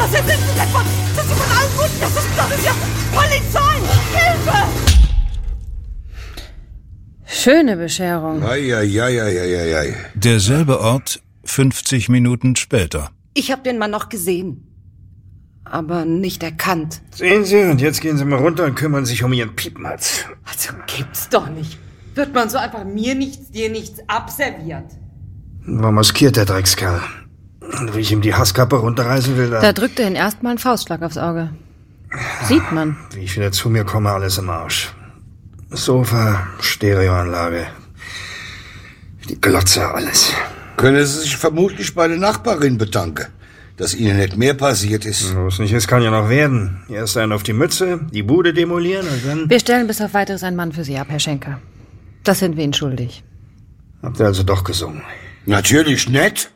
Was sind Sie denn von? Sind Sie von allen Guten? Das ist ja Polizei! Hilfe! Schöne Bescherung. Ei. Derselbe Ort, 50 Minuten später. Ich habe den Mann noch gesehen, aber nicht erkannt. Sehen Sie, und jetzt gehen Sie mal runter und kümmern sich um Ihren Piepenhals. Also gibt's doch nicht. Wird man so einfach mir nichts, dir nichts abserviert? War maskiert, der Dreckskerl. Und wie ich ihm die Hasskappe runterreißen will, Da drückt er ihn erstmal einen Faustschlag aufs Auge. Sieht man. Wie ich wieder zu mir komme, alles im Arsch. Sofa, Stereoanlage, die Glotze, alles. Können Sie sich vermutlich bei der Nachbarin bedanken, dass Ihnen nicht mehr passiert ist. Was nicht ist, kann ja noch werden. Erst einen auf die Mütze, die Bude demolieren und dann... Wir stellen bis auf Weiteres einen Mann für Sie ab, Herr Schenker. Das sind wir Ihnen schuldig. Habt ihr also doch gesungen? Natürlich nicht.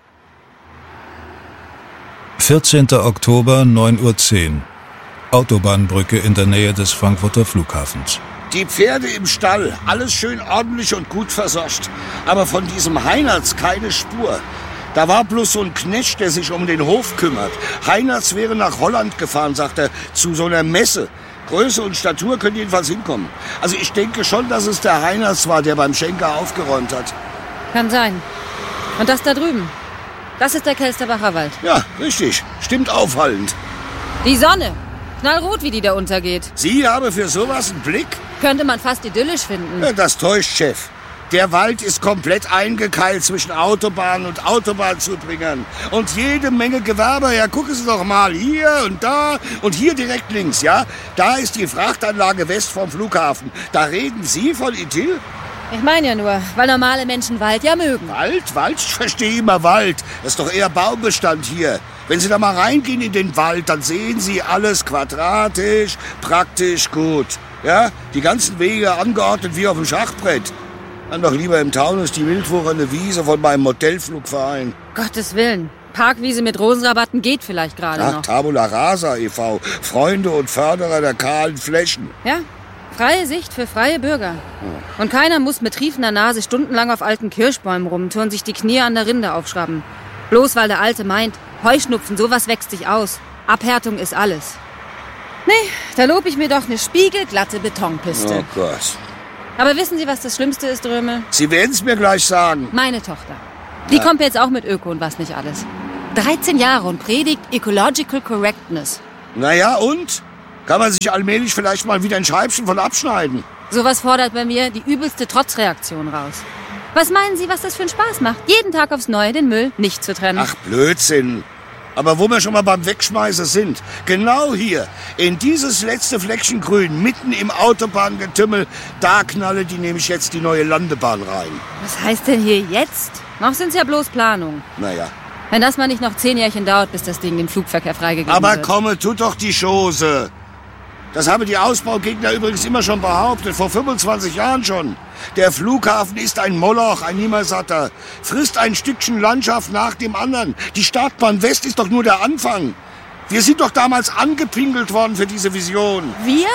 14. Oktober, 9:10 Uhr. Autobahnbrücke in der Nähe des Frankfurter Flughafens. Die Pferde im Stall, alles schön ordentlich und gut versorgt. Aber von diesem Heinertz keine Spur. Da war bloß so ein Knecht, der sich um den Hof kümmert. Heinertz wäre nach Holland gefahren, sagt er, zu so einer Messe. Größe und Statur können jedenfalls hinkommen. Also ich denke schon, dass es der Heinertz war, der beim Schenker aufgeräumt hat. Kann sein. Und das da drüben, das ist der Kelsterbacher Wald. Ja, richtig. Stimmt auffallend. Die Sonne. Knallrot, wie die da untergeht. Sie haben für sowas einen Blick? Könnte man fast idyllisch finden. Ja, das täuscht, Chef. Der Wald ist komplett eingekeilt zwischen Autobahn und Autobahnzubringern. Und jede Menge Gewerbe. Ja, gucken Sie doch mal. Hier und da und hier direkt links, ja? Da ist die Frachtanlage west vom Flughafen. Da reden Sie von Idyll? Ich meine ja nur, weil normale Menschen Wald ja mögen. Wald? Ich verstehe immer Wald. Das ist doch eher Baumbestand hier. Wenn Sie da mal reingehen in den Wald, dann sehen Sie alles quadratisch, praktisch gut. Ja, die ganzen Wege angeordnet wie auf dem Schachbrett. Dann doch lieber im Taunus die wildwuchernde Wiese von meinem Modellflugverein. Gottes Willen. Parkwiese mit Rosenrabatten geht vielleicht gerade noch. Tabula Rasa e.V., Freunde und Förderer der kahlen Flächen. Ja, freie Sicht für freie Bürger. Und keiner muss mit triefender Nase stundenlang auf alten Kirschbäumen rumtouren, sich die Knie an der Rinde aufschrauben. Bloß weil der Alte meint, Heuschnupfen, sowas wächst sich aus. Abhärtung ist alles. Nee, da lob ich mir doch eine spiegelglatte Betonpiste. Oh Gott. Aber wissen Sie, was das Schlimmste ist, Drömel? Sie werden es mir gleich sagen. Meine Tochter. Die kommt jetzt auch mit Öko und was nicht alles. 13 Jahre und predigt Ecological Correctness. Naja, und? Kann man sich allmählich vielleicht mal wieder ein Scheibchen von abschneiden? Sowas fordert bei mir die übelste Trotzreaktion raus. Was meinen Sie, was das für einen Spaß macht? Jeden Tag aufs Neue den Müll nicht zu trennen. Ach, Blödsinn. Aber wo wir schon mal beim Wegschmeißen sind, genau hier, in dieses letzte Fleckchen Grün, mitten im Autobahngetümmel, da knalle die nämlich jetzt die neue Landebahn rein. Was heißt denn hier jetzt? Noch sind's ja bloß Planungen. Naja. Wenn das mal nicht noch 10 Jährchen dauert, bis das Ding dem Flugverkehr freigegeben Aber wird. komme, tut doch die Chose. Das haben die Ausbaugegner übrigens immer schon behauptet, vor 25 Jahren schon. Der Flughafen ist ein Moloch, ein Nimmersatter. Frisst ein Stückchen Landschaft nach dem anderen. Die Startbahn West ist doch nur der Anfang. Wir sind doch damals angepinkelt worden für diese Vision. Wir?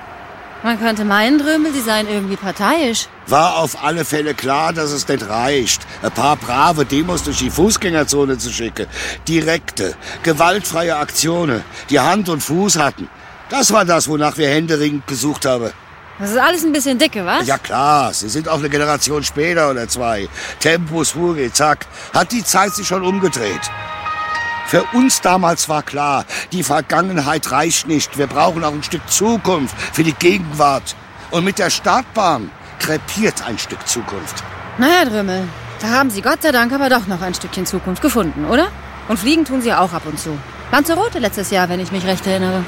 Man könnte meinen, Drömel, Sie seien irgendwie parteiisch. War auf alle Fälle klar, dass es nicht reicht, ein paar brave Demos durch die Fußgängerzone zu schicken. Direkte, gewaltfreie Aktionen, die Hand und Fuß hatten. Das war das, wonach wir händeringend gesucht haben. Das ist alles ein bisschen dicke, was? Ja klar, Sie sind auch eine Generation später oder zwei. Tempus fugit, zack, hat die Zeit sich schon umgedreht. Für uns damals war klar, die Vergangenheit reicht nicht. Wir brauchen auch ein Stück Zukunft für die Gegenwart. Und mit der Startbahn krepiert ein Stück Zukunft. Naja, Drömel, da haben Sie Gott sei Dank aber doch noch ein Stückchen Zukunft gefunden, oder? Und fliegen tun Sie ja auch ab und zu. Lanzarote letztes Jahr, wenn ich mich recht erinnere.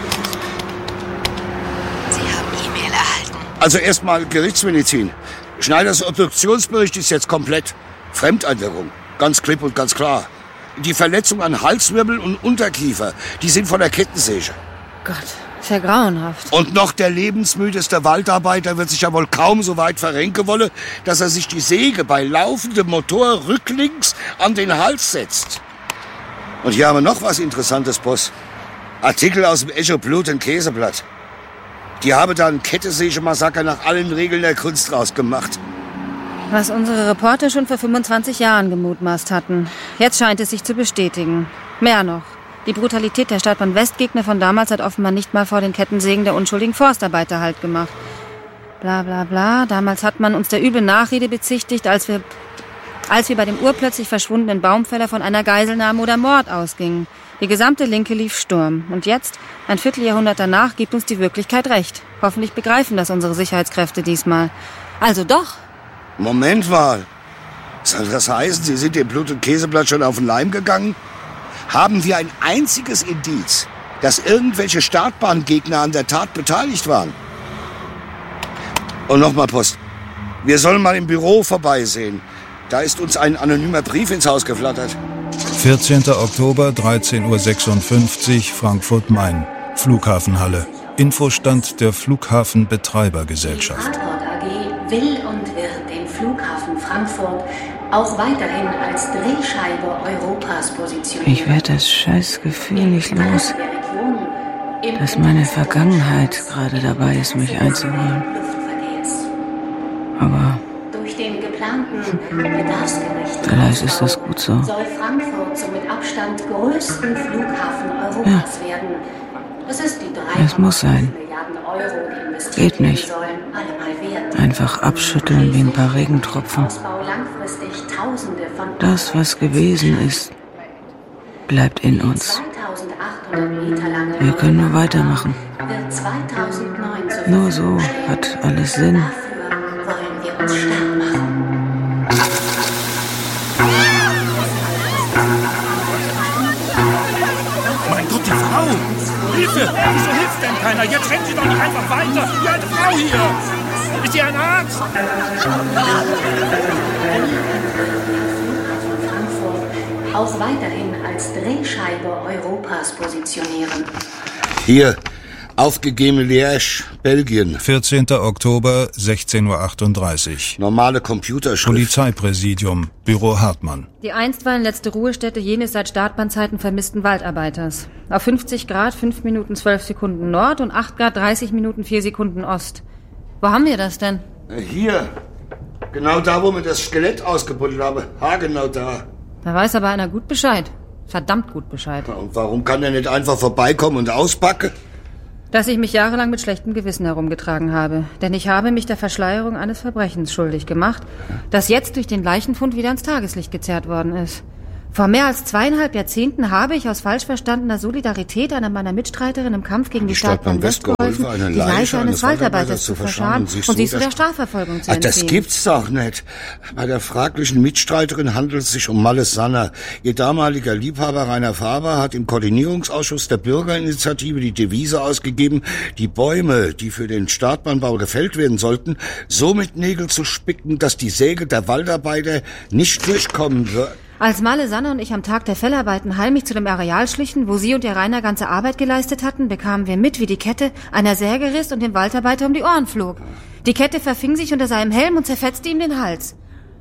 Sie haben E-Mail erhalten. Also erstmal Gerichtsmedizin. Schneiders Obduktionsbericht ist jetzt komplett. Fremdeinwirkung. Ganz klipp und ganz klar. Die Verletzung an Halswirbel und Unterkiefer, die sind von der Kettensäge. Gott, ist ja grauenhaft. Und noch der lebensmüdeste Waldarbeiter wird sich ja wohl kaum so weit verrenken wollen, dass er sich die Säge bei laufendem Motor rücklings an den Hals setzt. Und hier haben wir noch was Interessantes, Boss. Artikel aus dem Echo Blut und Käseblatt. Die haben da ein Kettensäge-Massaker nach allen Regeln der Kunst rausgemacht. Was unsere Reporter schon vor 25 Jahren gemutmaßt hatten. Jetzt scheint es sich zu bestätigen. Mehr noch. Die Brutalität der Stadtbahn-West-Gegner von damals hat offenbar nicht mal vor den Kettensägen der unschuldigen Forstarbeiter Halt gemacht. Bla bla bla. Damals hat man uns der üblen Nachrede bezichtigt, als wir bei dem urplötzlich verschwundenen Baumfäller von einer Geiselnahme oder Mord ausgingen. Die gesamte Linke lief Sturm. Und jetzt, ein Vierteljahrhundert danach, gibt uns die Wirklichkeit recht. Hoffentlich begreifen das unsere Sicherheitskräfte diesmal. Also doch. Moment mal. Soll das heißen, Sie sind dem Blut- und Käseblatt schon auf den Leim gegangen? Haben wir ein einziges Indiz, dass irgendwelche Startbahngegner an der Tat beteiligt waren? Und nochmal Post. Wir sollen mal im Büro vorbeisehen. Da ist uns ein anonymer Brief ins Haus geflattert. 14. Oktober, 13:56 Uhr, Frankfurt-Main. Flughafenhalle. Infostand der Flughafenbetreibergesellschaft. Die Fraport AG will und wird den Flughafen Frankfurt auch weiterhin als Drehscheibe Europas positionieren. Ich werde das Scheißgefühl nicht los, dass meine Vergangenheit gerade dabei ist, mich einzuholen. Aber durch den geplanten bedarfsgerechten vielleicht ist das gut so. soll Frankfurt zum mit Abstand größten Flughafen Europas werden. Es ist die 3,5 Es muss sein. Milliarden Euro, die investiert Geht nicht. werden sollen, allemal wert. Einfach abschütteln wie ein paar Regentropfen. Ausbau langfristig Tausende von Das, was gewesen ist, bleibt in uns. 2800 Meter lange Wir können nur weitermachen. wird 2009 zur Nur so hat alles Sinn. Dafür wollen wir uns stark machen. Mein Gott, die Frau! Hilfe! Wieso hilft denn keiner? Jetzt rennt sie doch nicht einfach weiter! Die alte Frau hier! Ist sie ein Arzt? Frankfurt auch weiterhin als Drehscheibe Europas positionieren. Hier, aufgegeben Liège, Belgien. 14. Oktober, 16:38 Uhr. Normale Computerschrift. Polizeipräsidium, Büro Hartmann. Die einstweilen letzte Ruhestätte jenes seit Startbahnzeiten vermissten Waldarbeiters. Auf 50 Grad 5 Minuten 12 Sekunden Nord und 8 Grad 30 Minuten 4 Sekunden Ost. Wo haben wir das denn? Hier. Genau da, wo wir das Skelett ausgebuddelt haben. Genau da. Da weiß aber einer gut Bescheid. Verdammt gut Bescheid. Und warum kann er nicht einfach vorbeikommen und auspacken? Dass ich mich jahrelang mit schlechtem Gewissen herumgetragen habe. Denn ich habe mich der Verschleierung eines Verbrechens schuldig gemacht, das jetzt durch den Leichenfund wieder ins Tageslicht gezerrt worden ist. Vor mehr als 2,5 Jahrzehnten habe ich aus falsch verstandener Solidarität einer meiner Mitstreiterin im Kampf gegen die Stadtbahn West geholfen, die Leiche eines Waldarbeiters zu verscharren und sie zu der Strafverfolgung zu entziehen. Das gibt's doch nicht. Bei der fraglichen Mitstreiterin handelt es sich um Malles Sanner. Ihr damaliger Liebhaber Rainer Faber hat im Koordinierungsausschuss der Bürgerinitiative die Devise ausgegeben, die Bäume, die für den Startbahnbau gefällt werden sollten, so mit Nägel zu spicken, dass die Säge der Waldarbeiter nicht durchkommen wird. Als Malle Sanner und ich am Tag der Fellarbeiten heimlich zu dem Areal schlichen, wo sie und ihr Rainer ganze Arbeit geleistet hatten, bekamen wir mit, wie die Kette einer Säge riss und dem Waldarbeiter um die Ohren flog. Die Kette verfing sich unter seinem Helm und zerfetzte ihm den Hals.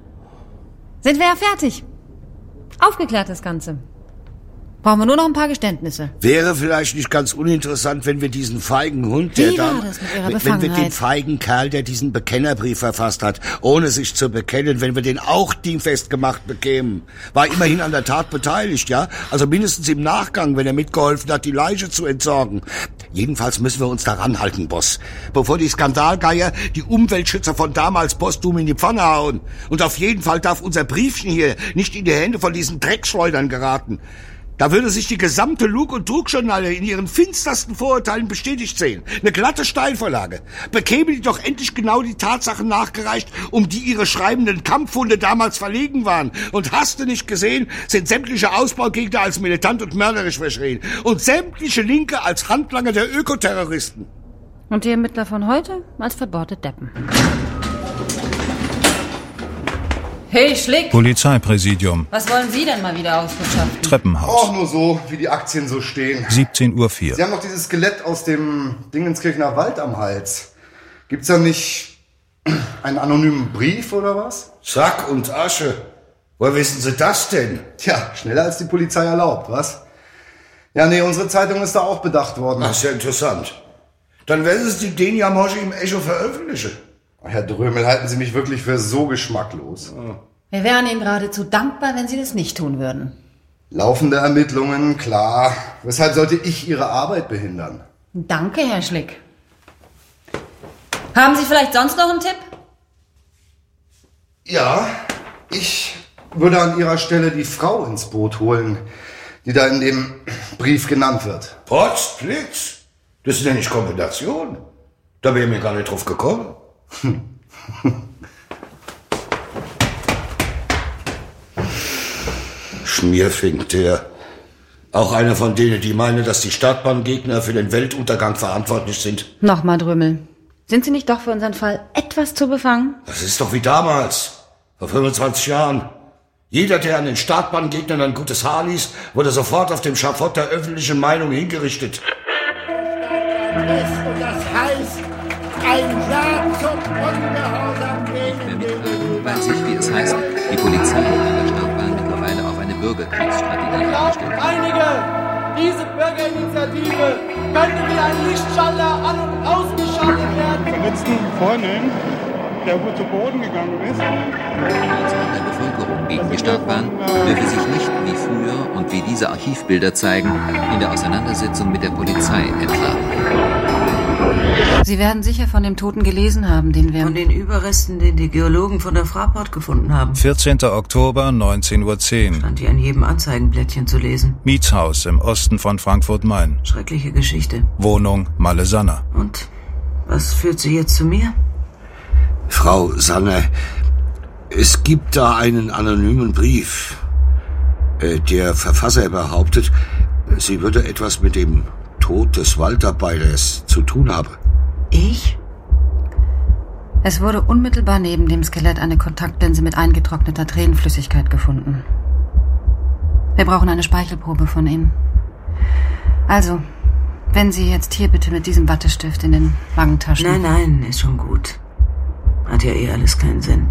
Sind wir ja fertig. Aufgeklärt das Ganze. Brauchen wir nur noch ein paar Geständnisse. Wäre vielleicht nicht ganz uninteressant, wenn wir diesen feigen Hund, Wie war das mit Ihrer Befangenheit? wenn wir den feigen Kerl, der diesen Bekennerbrief verfasst hat, ohne sich zu bekennen, wenn wir den auch dingfest gemacht bekämen. War immerhin an der Tat beteiligt, ja? Also mindestens im Nachgang, wenn er mitgeholfen hat, die Leiche zu entsorgen. Jedenfalls müssen wir uns daran halten, Boss. Bevor die Skandalgeier die Umweltschützer von damals posthum in die Pfanne hauen. Und auf jeden Fall darf unser Briefchen hier nicht in die Hände von diesen Dreckschleudern geraten. Da würde sich die gesamte Lug- und Trugjournale in ihren finstersten Vorurteilen bestätigt sehen. Eine glatte Steilvorlage. Bekämen die doch endlich genau die Tatsachen nachgereicht, um die ihre schreibenden Kampfhunde damals verlegen waren. Und hast du nicht gesehen, sind sämtliche Ausbaugegner als militant und mörderisch verschrien. Und sämtliche Linke als Handlanger der Ökoterroristen. Und die Ermittler von heute als verbohrte Deppen. Hey, Schlick! Polizeipräsidium, Was wollen Sie denn mal wieder auskundschaften? Treppenhaus. Auch nur so, wie die Aktien so stehen. 17:04 Sie haben doch dieses Skelett aus dem Dingenskirchener Wald am Hals. Gibt's da nicht einen anonymen Brief oder was? Sack und Asche. Woher wissen Sie das denn? Tja, schneller als die Polizei erlaubt, was? Ja, nee, unsere Zeitung ist da auch bedacht worden. Das ist ja interessant. Dann werden Sie den ja morgen im Echo veröffentlichen. Herr Drömel, halten Sie mich wirklich für so geschmacklos? Wir wären Ihnen geradezu dankbar, wenn Sie das nicht tun würden. Laufende Ermittlungen, klar. Weshalb sollte ich Ihre Arbeit behindern? Danke, Herr Schlick. Haben Sie vielleicht sonst noch einen Tipp? Ja, ich würde an Ihrer Stelle die Frau ins Boot holen, die da in dem Brief genannt wird. Potzblitz? Das nenne ich Kombination. Da wäre mir gar nicht drauf gekommen. Schmierfink, der. Auch einer von denen, die meinen, dass die Stadtbahngegner für den Weltuntergang verantwortlich sind. Nochmal, Drümmel. Sind Sie nicht doch für unseren Fall etwas zu befangen? Das ist doch wie damals, vor 25 Jahren. Jeder, der an den Startbahngegnern ein gutes Haar ließ, wurde sofort auf dem Schafott der öffentlichen Meinung hingerichtet. Und das heißt, ein Ja zum Ungehorsam gegen weil sich, wie es heißt, die Polizei an der Startbahn mittlerweile auf eine Bürgerkriegsstrategie eingestellt hat. Einige, diese Bürgerinitiative könnte wie ein Lichtschalter an- und ausgeschaltet werden. Den letzten Vornehmen, der wohl zu Boden gegangen ist. Die Zahl der Bevölkerung gegen die Startbahn dürfe sich nicht wie früher und wie diese Archivbilder zeigen, in der Auseinandersetzung mit der Polizei entlarven. Sie werden sicher von dem Toten gelesen haben, den wir... Von den Überresten, den die Geologen von der Fraport gefunden haben. 14. Oktober, 19:10 Uhr. Stand hier an jedem Anzeigenblättchen zu lesen. Mietshaus im Osten von Frankfurt-Main. Schreckliche Geschichte. Wohnung Malle Sanner. Und was führt sie jetzt zu mir? Frau Sanner, es gibt da einen anonymen Brief. Der Verfasser behauptet, sie würde etwas mit dem Tod des Waldarbeiters zu tun haben. Ich? Es wurde unmittelbar neben dem Skelett eine Kontaktlinse mit eingetrockneter Tränenflüssigkeit gefunden. Wir brauchen eine Speichelprobe von Ihnen. Also, wenn Sie jetzt hier bitte mit diesem Wattestift in den Wangentaschen... Nein, ist schon gut. Hat ja eh alles keinen Sinn.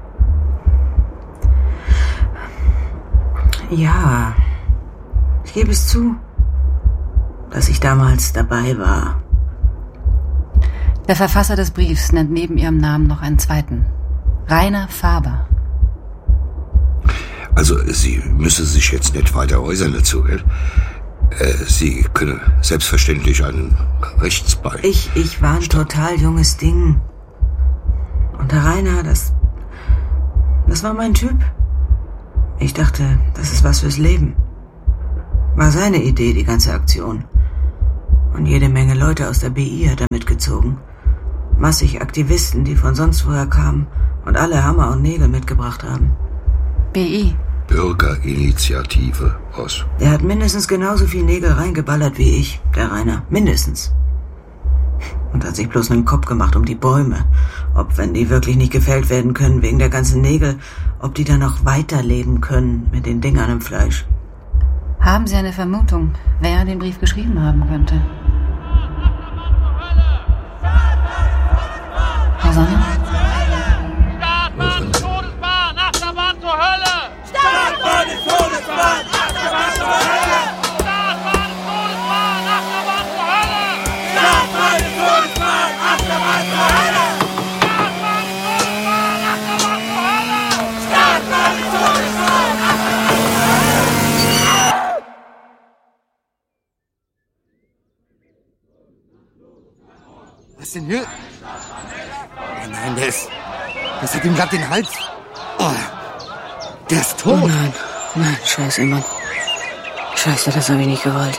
Ja, ich gebe es zu, dass ich damals dabei war. Der Verfasser des Briefs nennt neben Ihrem Namen noch einen zweiten. Rainer Faber. Also, Sie müssen sich jetzt nicht weiter äußern dazu, gell? Sie können selbstverständlich einen Rechtsbeistand... Ich war ein total junges Ding. Und der Rainer, das war mein Typ. Ich dachte, das ist was fürs Leben. War seine Idee, die ganze Aktion. Und jede Menge Leute aus der BI hat er mitgezogen. Massig Aktivisten, die von sonst woher kamen und alle Hammer und Nägel mitgebracht haben. BI? Bürgerinitiative, was? Der hat mindestens genauso viel Nägel reingeballert wie ich, der Rainer. Mindestens. Und hat sich bloß einen Kopf gemacht um die Bäume. Ob, wenn die wirklich nicht gefällt werden können wegen der ganzen Nägel, ob die dann noch weiterleben können mit den Dingern im Fleisch. Haben Sie eine Vermutung, wer den Brief geschrieben haben könnte? Frau Sanner? Startbahn ist Todesbahn, Achterbahn zur Hölle! Startbahn ist Todesbahn, Achterbahn zur Hölle! Startbahn ist Todesbahn, Achterbahn zur Hölle! Startbahn ist Todesbahn, Achterbahn zur Hölle! Startbahn ist Todesbahn, Achterbahn zur Hölle! Startbahn ist Todesbahn, Achterbahn zur Hölle! Was denn hier? Oh nein, das hat ihm glatt den Hals. Oh, der ist tot. Oh nein, scheiße, Mann. Scheiße, das habe ich nicht gewollt.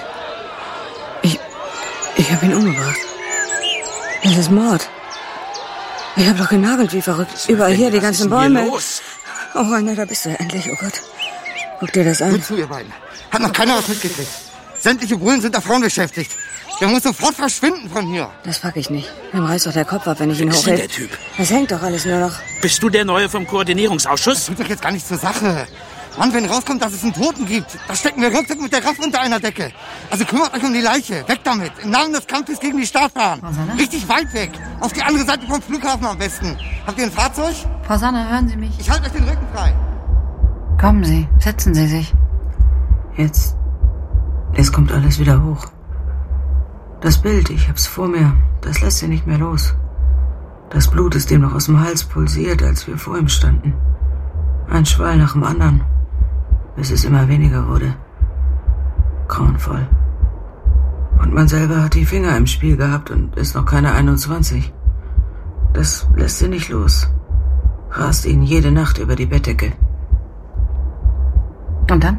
Ich habe ihn umgebracht. Das ist Mord. Ich habe doch genagelt wie verrückt. Überall hier die ganzen Bäume. Oh, Rainer, da bist du ja endlich. Oh Gott. Guck dir das an. Gut zu, ihr beiden. Hat noch keiner was mitgekriegt. Sämtliche Bullen sind da Frauen beschäftigt. Der muss sofort verschwinden von hier. Das pack ich nicht. Mir reißt doch der Kopf ab, wenn ich ihn hochhebe. Wer ist denn der Typ? Das hängt doch alles nur noch. Bist du der Neue vom Koordinierungsausschuss? Das tut doch jetzt gar nicht zur Sache. Mann, wenn rauskommt, dass es einen Toten gibt, da stecken wir ruckzuck mit der Raff unter einer Decke. Also kümmert euch um die Leiche. Weg damit. Im Namen des Kampfes gegen die Startbahn. Richtig weit weg. Auf die andere Seite vom Flughafen am besten. Habt ihr ein Fahrzeug? Frau Sanner, hören Sie mich. Ich halte euch den Rücken frei. Kommen Sie, setzen Sie sich. Jetzt kommt alles wieder hoch. Das Bild, ich hab's vor mir, das lässt sie nicht mehr los. Das Blut ist ihm noch aus dem Hals pulsiert, als wir vor ihm standen. Ein Schwall nach dem anderen, bis es immer weniger wurde. Grauenvoll. Und man selber hat die Finger im Spiel gehabt und ist noch keine 21. Das lässt sie nicht los. Rast ihn jede Nacht über die Bettdecke. Und dann?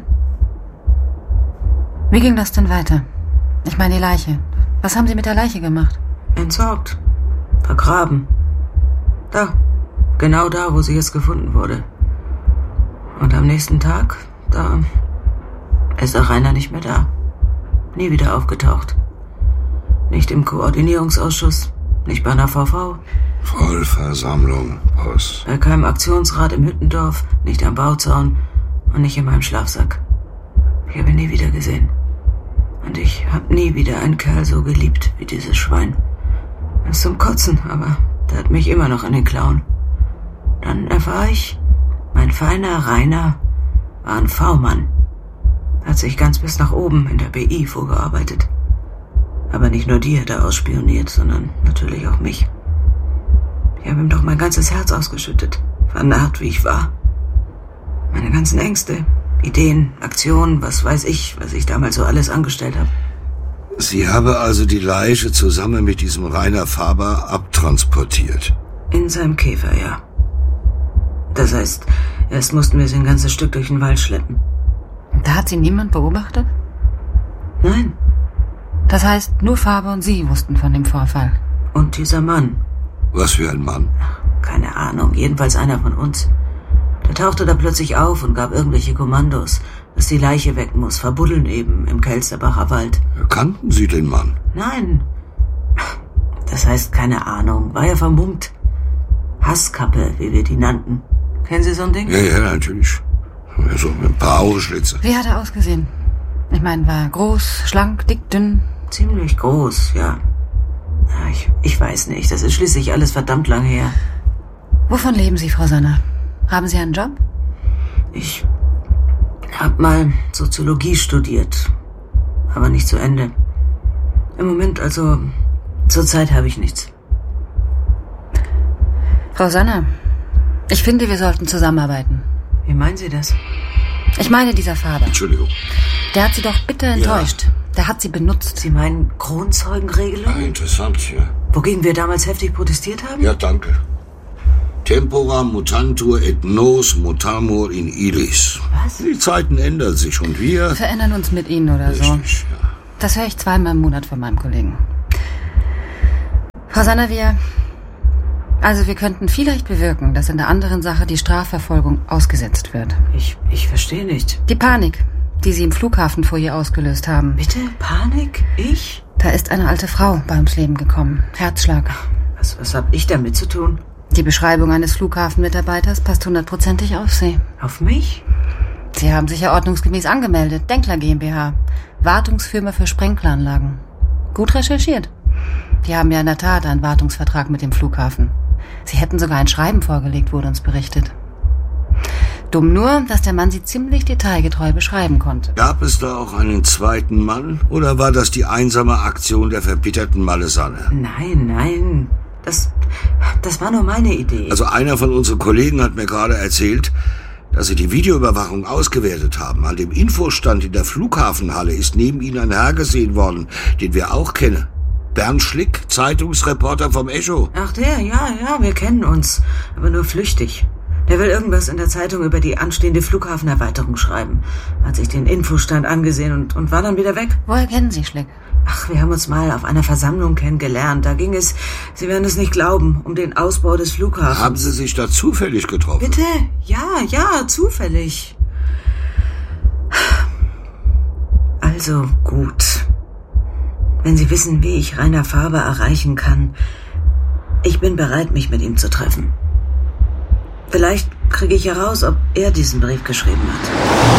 Wie ging das denn weiter? Ich meine die Leiche. Was haben Sie mit der Leiche gemacht? Entsorgt. Vergraben. Da. Genau da, wo sie jetzt gefunden wurde. Und am nächsten Tag, da ist der Rainer nicht mehr da. Nie wieder aufgetaucht. Nicht im Koordinierungsausschuss, nicht bei einer VV. Vollversammlung, Boss. Bei keinem Aktionsrat im Hüttendorf, nicht am Bauzaun und nicht in meinem Schlafsack. Ich habe ihn nie wieder gesehen. Und ich habe nie wieder einen Kerl so geliebt wie dieses Schwein. Das ist zum Kotzen, aber der hat mich immer noch in den Klauen. Dann erfahr ich, mein feiner Rainer war ein V-Mann. Hat sich ganz bis nach oben in der BI vorgearbeitet. Aber nicht nur die hat er ausspioniert, sondern natürlich auch mich. Ich habe ihm doch mein ganzes Herz ausgeschüttet, vernarrt wie ich war. Meine ganzen Ängste, Ideen, Aktionen, was weiß ich, was ich damals so alles angestellt habe. Sie habe also die Leiche zusammen mit diesem Rainer Faber abtransportiert? In seinem Käfer, ja. Das heißt, erst mussten wir sie ein ganzes Stück durch den Wald schleppen. Da hat Sie niemand beobachtet? Nein. Das heißt, nur Faber und Sie wussten von dem Vorfall. Und dieser Mann. Was für ein Mann? Keine Ahnung, jedenfalls einer von uns. Der tauchte da plötzlich auf und gab irgendwelche Kommandos, dass die Leiche weg muss, verbuddeln eben im Kelsterbacher Wald. Kannten Sie den Mann? Nein. Das heißt, keine Ahnung, war ja vermummt. Hasskappe, wie wir die nannten. Kennen Sie so ein Ding? Ja, natürlich. So mit ein paar Augenschlitze. Wie hat er ausgesehen? Ich meine, war groß, schlank, dick, dünn? Ziemlich groß, ja. Ich weiß nicht, das ist schließlich alles verdammt lang her. Wovon leben Sie, Frau Sanner? Haben Sie einen Job? Ich habe mal Soziologie studiert, aber nicht zu Ende. Im Moment, also zurzeit habe ich nichts. Frau Sanner, ich finde, wir sollten zusammenarbeiten. Wie meinen Sie das? Ich meine dieser Faber. Entschuldigung. Der hat Sie doch bitter enttäuscht. Ja. Der hat Sie benutzt. Sie meinen Kronzeugenregelung? Ah, interessant, ja. Wogegen wir damals heftig protestiert haben? Ja, danke. Tempora mutantur et nos mutamur in illis. Was? Die Zeiten ändern sich und wir verändern uns mit Ihnen oder so. Richtig, ja. Das höre ich zweimal im Monat von meinem Kollegen. Frau Sanner, wir könnten vielleicht bewirken, dass in der anderen Sache die Strafverfolgung ausgesetzt wird. Ich verstehe nicht. Die Panik, die Sie im Flughafenfoyer ausgelöst haben. Bitte? Panik? Ich? Da ist eine alte Frau bei ums Leben gekommen. Herzschlag. Was habe ich damit zu tun? Die Beschreibung eines Flughafenmitarbeiters passt 100%ig auf Sie. Auf mich? Sie haben sich ja ordnungsgemäß angemeldet. Denkler GmbH. Wartungsfirma für Sprenkleranlagen. Gut recherchiert. Die haben ja in der Tat einen Wartungsvertrag mit dem Flughafen. Sie hätten sogar ein Schreiben vorgelegt, wurde uns berichtet. Dumm nur, dass der Mann Sie ziemlich detailgetreu beschreiben konnte. Gab es da auch einen zweiten Mann? Oder war das die einsame Aktion der verbitterten Malesanne? Nein. Das war nur meine Idee. Also einer von unseren Kollegen hat mir gerade erzählt, dass sie die Videoüberwachung ausgewertet haben. An dem Infostand in der Flughafenhalle ist neben ihnen ein Herr gesehen worden, den wir auch kennen. Bernd Schlick, Zeitungsreporter vom Echo. Ach der, ja, wir kennen uns. Aber nur flüchtig. Der will irgendwas in der Zeitung über die anstehende Flughafenerweiterung schreiben. Hat sich den Infostand angesehen und war dann wieder weg. Woher kennen Sie Schlick? Ach, wir haben uns mal auf einer Versammlung kennengelernt. Da ging es, Sie werden es nicht glauben, um den Ausbau des Flughafens. Haben Sie sich da zufällig getroffen? Bitte? Ja, zufällig. Also gut. Wenn Sie wissen, wie ich Rainer Faber erreichen kann, ich bin bereit, mich mit ihm zu treffen. Vielleicht kriege ich heraus, ob er diesen Brief geschrieben hat.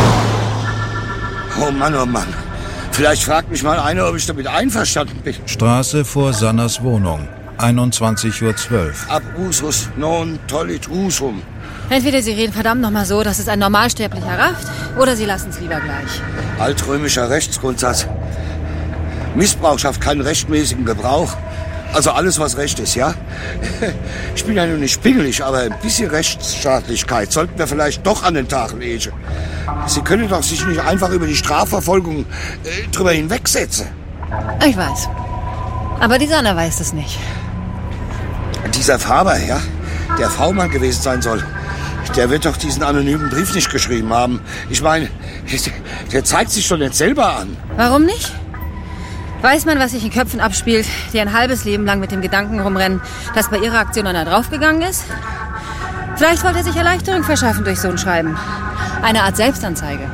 Oh Mann. Vielleicht fragt mich mal einer, ob ich damit einverstanden bin. Straße vor Sanners Wohnung, 21:12 Uhr. Ab usus non tollit usum. Entweder Sie reden verdammt nochmal so, dass es ein Normalsterblicher rafft, oder Sie lassen es lieber gleich. Altrömischer Rechtsgrundsatz. Missbrauch schafft keinen rechtmäßigen Gebrauch. Also alles, was recht ist, ja? Ich bin ja nun nicht pingelig, aber ein bisschen Rechtsstaatlichkeit sollten wir vielleicht doch an den Tag legen. Sie können doch sich nicht einfach über die Strafverfolgung drüber hinwegsetzen. Ich weiß. Aber die Sonne weiß es nicht. Dieser Faber, ja, der V-Mann gewesen sein soll, der wird doch diesen anonymen Brief nicht geschrieben haben. Ich meine, der zeigt sich doch nicht selber an. Warum nicht? Weiß man, was sich in Köpfen abspielt, die ein halbes Leben lang mit dem Gedanken rumrennen, dass bei ihrer Aktion einer draufgegangen ist? Vielleicht wollte er sich Erleichterung verschaffen durch so ein Schreiben. Eine Art Selbstanzeige.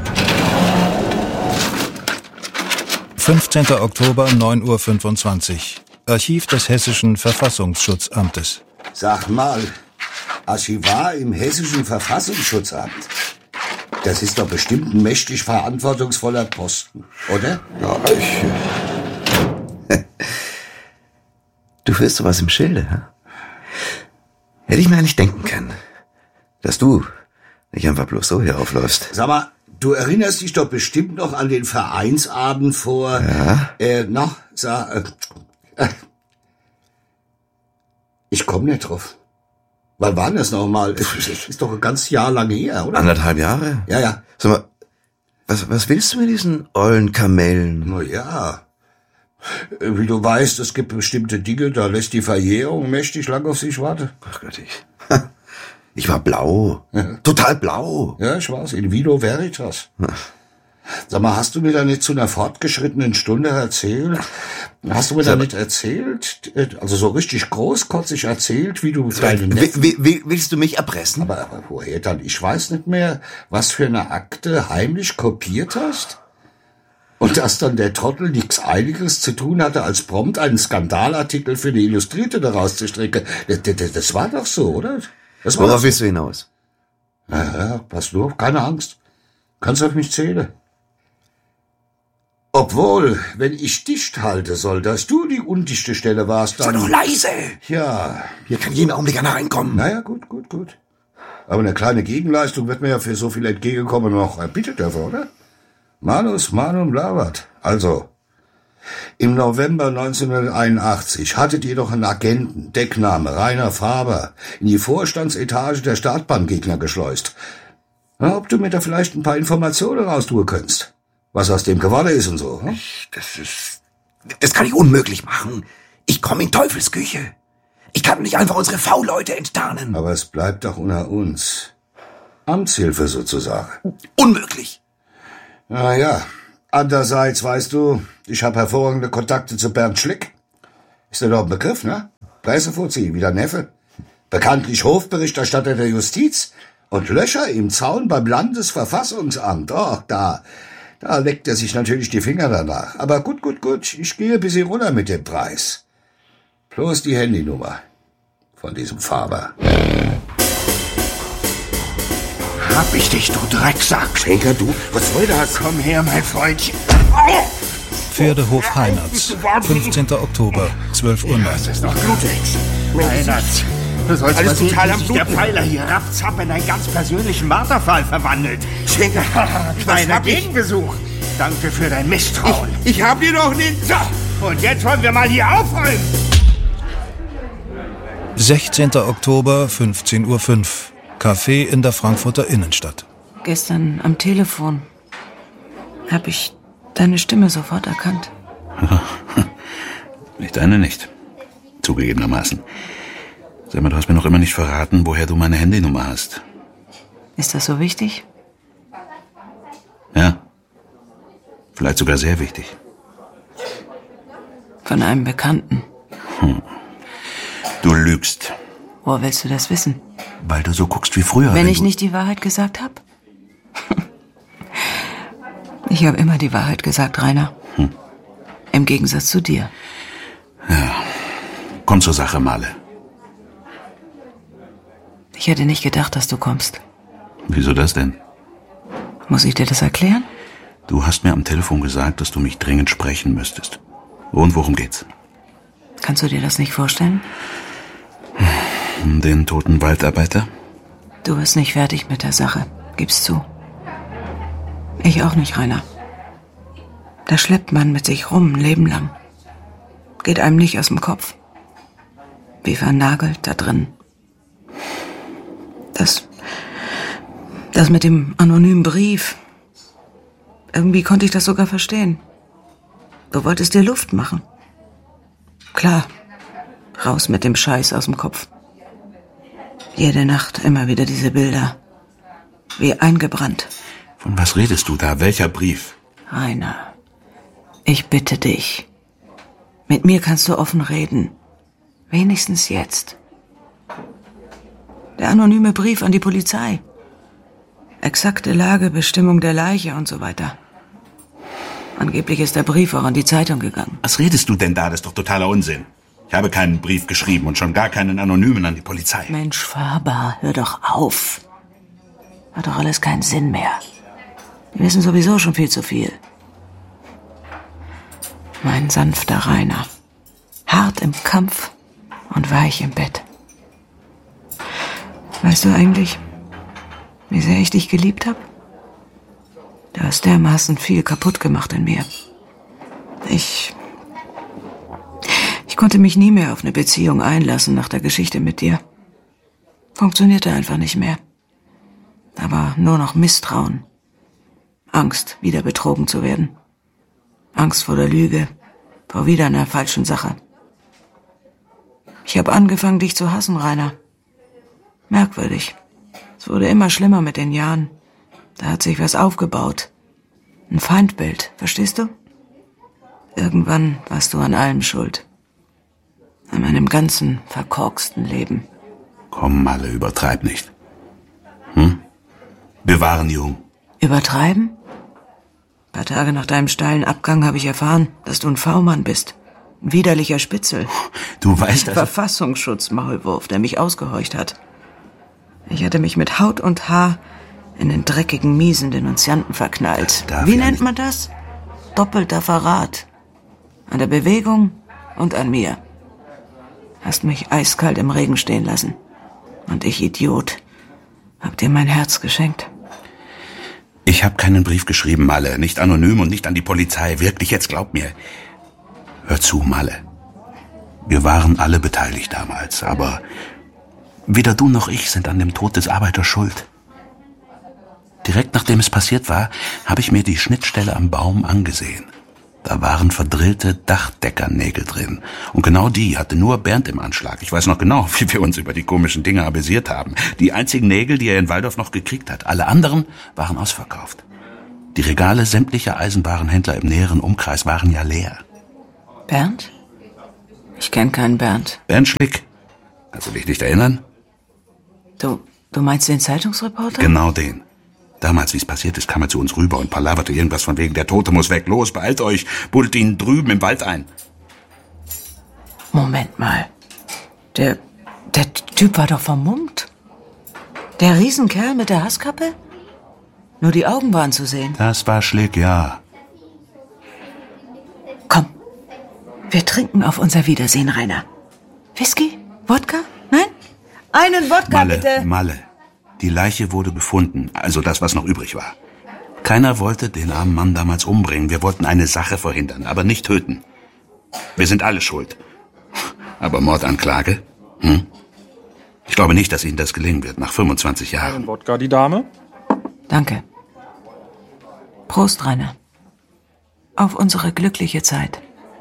15. Oktober, 9:25 Uhr. Archiv des Hessischen Verfassungsschutzamtes. Sag mal, Archivar im Hessischen Verfassungsschutzamt. Das ist doch bestimmt ein mächtig verantwortungsvoller Posten, oder? Ja, Du führst sowas im Schilde, hä? Hätte ich mir eigentlich denken können, dass du nicht einfach bloß so hier aufläufst. Sag mal, du erinnerst dich doch bestimmt noch an den Vereinsabend vor... Ich komme nicht drauf. Wann war das nochmal? Es ist doch ein ganz Jahr lang her, oder? 1,5 Jahre? Ja. Sag mal, was willst du mit diesen ollen Kamellen? Na ja. Wie du weißt, es gibt bestimmte Dinge, da lässt die Verjährung mächtig lang auf sich warten. Ach Gott, ich war blau. Ja. Total blau. Ja, ich weiß. In vino veritas. Sag mal, hast du mir da nicht zu einer fortgeschrittenen Stunde erzählt? Hast du mir da nicht erzählt, also so richtig großkotzig erzählt, wie du deine Neffen... Willst du mich erpressen? Aber woher dann? Ich weiß nicht mehr, was für eine Akte heimlich kopiert hast. Und dass dann der Trottel nichts Einiges zu tun hatte, als prompt einen Skandalartikel für die Illustrierte daraus zu stricken. Das war doch so, oder? Worauf willst du hinaus? Ja, pass nur auf, keine Angst. Kannst auf mich zählen. Obwohl, wenn ich dicht halte soll, dass du die undichte Stelle warst, dann... Sei doch leise! Ja. Hier kann jeden Augenblick einer reinkommen. Naja, gut. Aber eine kleine Gegenleistung wird mir ja für so viel entgegenkommen noch erbittet dürfen, oder? Manus manum lavat. Also, im November 1981 hattet ihr doch einen Agenten, Deckname Rainer Faber, in die Vorstandsetage der Startbahngegner geschleust. Na, ob du mir da vielleicht ein paar Informationen raustun könntest? Was aus dem geworden ist und so. Hm? Das kann ich unmöglich machen. Ich komme in Teufelsküche. Ich kann nicht einfach unsere V-Leute enttarnen. Aber es bleibt doch unter uns. Amtshilfe sozusagen. Unmöglich. Ja. Andererseits, weißt du, ich habe hervorragende Kontakte zu Bernd Schlick. Ist der doch ein Begriff, ne? Pressefuzzi, wie der Neffe. Bekanntlich Hofberichterstatter der Justiz und Löcher im Zaun beim Landesverfassungsamt. Och, da leckt er sich natürlich die Finger danach. Aber gut. Ich gehe ein bisschen runter mit dem Preis. Bloß die Handynummer von diesem Faber. Hab ich dich, du Drecksack. Schenker, du? Was soll das? Komm her, mein Freundchen. Pferdehof Heinertz, 15. Oktober, 12 Uhr. Das ist doch blutig. Heinertz, du sollst alles total am Blut. Der Pfeiler hier ratzap in einen ganz persönlichen Marterfall verwandelt. Schenker, kleiner Gegenbesuch. Danke für dein Misstrauen. Ich hab dir doch nicht... So, und jetzt wollen wir mal hier aufräumen. 16. Oktober, 15:05 Uhr. Café in der Frankfurter Innenstadt. Gestern am Telefon habe ich deine Stimme sofort erkannt. Ich deine nicht. Zugegebenermaßen. Sag mal, du hast mir noch immer nicht verraten, woher du meine Handynummer hast. Ist das so wichtig? Ja. Vielleicht sogar sehr wichtig. Von einem Bekannten. Du lügst. Woher willst du das wissen? Weil du so guckst wie früher. Wenn ich nicht die Wahrheit gesagt habe? Ich habe immer die Wahrheit gesagt, Rainer. Im Gegensatz zu dir. Ja. Komm zur Sache, Male. Ich hätte nicht gedacht, dass du kommst. Wieso das denn? Muss ich dir das erklären? Du hast mir am Telefon gesagt, dass du mich dringend sprechen müsstest. Und worum geht's? Kannst du dir das nicht vorstellen? Den toten Waldarbeiter? Du bist nicht fertig mit der Sache. Gib's zu. Ich auch nicht, Rainer. Da schleppt man mit sich rum ein Leben lang. Geht einem nicht aus dem Kopf. wie vernagelt da drin. Das mit dem anonymen Brief. Irgendwie konnte ich das sogar verstehen. Du wolltest dir Luft machen. Klar, raus mit dem Scheiß aus dem Kopf. Jede Nacht immer wieder diese Bilder. Wie eingebrannt. Von was redest du da? Welcher Brief? Rainer, ich bitte dich. Mit mir kannst du offen reden. Wenigstens jetzt. Der anonyme Brief an die Polizei. Exakte Lage, Bestimmung der Leiche und so weiter. Angeblich ist der Brief auch an die Zeitung gegangen. Was redest du denn da? Das ist doch totaler Unsinn. Ich habe keinen Brief geschrieben und schon gar keinen anonymen an die Polizei. Mensch, Faber, hör doch auf. Hat doch alles keinen Sinn mehr. Die wissen sowieso schon viel zu viel. Mein sanfter Rainer. Hart im Kampf und weich im Bett. Weißt du eigentlich, wie sehr ich dich geliebt habe? Du hast dermaßen viel kaputt gemacht in mir. Ich konnte mich nie mehr auf eine Beziehung einlassen nach der Geschichte mit dir. Funktionierte einfach nicht mehr. Da war nur noch Misstrauen. Angst, wieder betrogen zu werden. Angst vor der Lüge, vor wieder einer falschen Sache. Ich habe angefangen, dich zu hassen, Rainer. Merkwürdig. Es wurde immer schlimmer mit den Jahren. Da hat sich was aufgebaut. Ein Feindbild, verstehst du? Irgendwann warst du an allem schuld. An meinem ganzen verkorksten Leben. Komm, Malle, übertreib nicht. Wir waren jung. Übertreiben? Ein paar Tage nach deinem steilen Abgang habe ich erfahren, dass du ein V-Mann bist. Ein widerlicher Spitzel. Du weißt das. Verfassungsschutzmaulwurf, der mich ausgehorcht hat. Ich hatte mich mit Haut und Haar in den dreckigen, miesen Denunzianten verknallt. Wie nennt man das? Doppelter Verrat. An der Bewegung und an mir. Hast mich eiskalt im Regen stehen lassen. Und ich, Idiot, hab dir mein Herz geschenkt. Ich habe keinen Brief geschrieben, Malle. Nicht anonym und nicht an die Polizei. Wirklich, jetzt glaub mir. Hör zu, Malle. Wir waren alle beteiligt damals, aber weder du noch ich sind an dem Tod des Arbeiters schuld. Direkt nachdem es passiert war, habe ich mir die Schnittstelle am Baum angesehen. Da waren verdrillte Dachdeckernägel drin. Und genau die hatte nur Bernd im Anschlag. Ich weiß noch genau, wie wir uns über die komischen Dinge amüsiert haben. Die einzigen Nägel, die er in Waldorf noch gekriegt hat. Alle anderen waren ausverkauft. Die Regale sämtlicher Eisenwarenhändler im näheren Umkreis waren ja leer. Bernd? Ich kenne keinen Bernd. Bernd Schlick. Kannst du dich nicht erinnern? Du meinst den Zeitungsreporter? Genau den. Damals, wie es passiert ist, kam er zu uns rüber und palaverte irgendwas von wegen, der Tote muss weg. Los, beeilt euch, buddelt ihn drüben im Wald ein. Moment mal. Der Typ war doch vermummt. Der Riesenkerl mit der Hasskappe? Nur die Augen waren zu sehen. Das war Schlick, ja. Komm, wir trinken auf unser Wiedersehen, Rainer. Whisky? Wodka? Nein? Einen Wodka, bitte. Malle. Die Leiche wurde gefunden, also das, was noch übrig war. Keiner wollte den armen Mann damals umbringen. Wir wollten eine Sache verhindern, aber nicht töten. Wir sind alle schuld. Aber Mordanklage? Ich glaube nicht, dass Ihnen das gelingen wird, nach 25 Jahren. Einen Wodka, die Dame? Danke. Prost, Rainer. Auf unsere glückliche Zeit.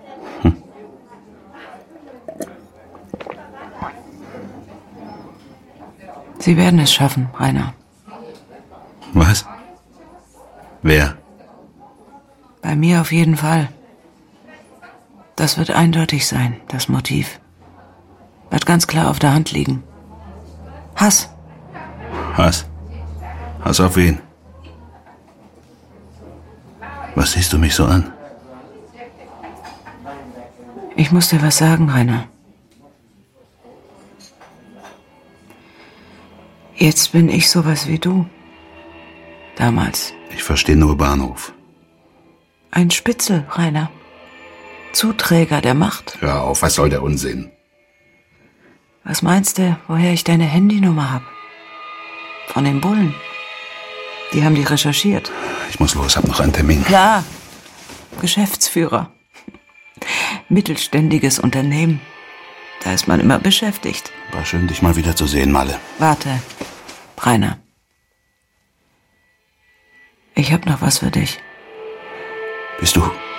Sie werden es schaffen, Rainer. Was? Wer? Bei mir auf jeden Fall. Das wird eindeutig sein, das Motiv. Wird ganz klar auf der Hand liegen. Hass. Hass? Hass auf wen? Was siehst du mich so an? Ich muss dir was sagen, Rainer. Jetzt bin ich sowas wie du. Damals. Ich verstehe nur Bahnhof. Ein Spitzel, Rainer. Zuträger der Macht. Hör auf, was soll der Unsinn? Was meinst du, woher ich deine Handynummer hab? Von den Bullen. Die haben die recherchiert. Ich muss los, hab noch einen Termin. Klar. Geschäftsführer. Mittelständiges Unternehmen. Da ist man immer beschäftigt. War schön, dich mal wieder zu sehen, Malle. Warte, Rainer. Ich hab noch was für dich. Bist du